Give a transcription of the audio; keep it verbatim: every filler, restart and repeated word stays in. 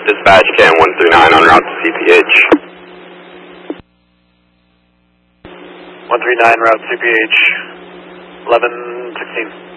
Dispatch Cam one three nine on route to C P H. one three nine route C P H, eleven sixteen.